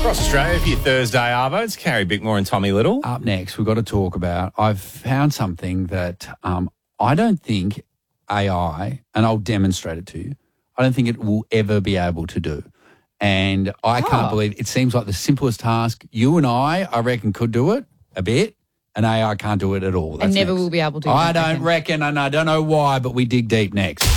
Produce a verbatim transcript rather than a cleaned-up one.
Across Australia for your Thursday Arvo, it's Carrie Bickmore and Tommy Little. Up next, we've got to talk about, I've found something that um, I don't think A I, and I'll demonstrate it to you, I don't think it will ever be able to do. And I Oh. can't believe it seems like the simplest task. You and I, I reckon, could do it a bit, and A I can't do it at all. That's and never next. will be able to. I I don't reckon. reckon, and I don't know why, but we dig deep next.